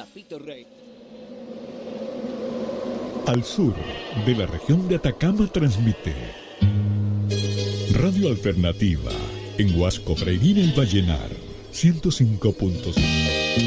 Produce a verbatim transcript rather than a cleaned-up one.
Papito Rey. Al sur de la región de Atacama transmite Radio Alternativa en Huasco, Freirina y Vallenar, ciento cinco punto cinco.